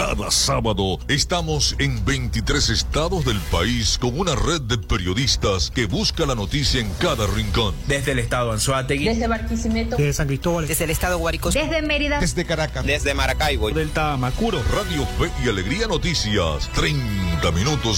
Cada sábado estamos en 23 estados del país con una red de periodistas que busca la noticia en cada rincón. Desde el estado Anzoátegui, desde Barquisimeto, desde San Cristóbal, desde el estado Guárico, desde Mérida, desde Caracas, desde Maracaibo, del Tamacuro. Radio Fe y Alegría Noticias, 30 minutos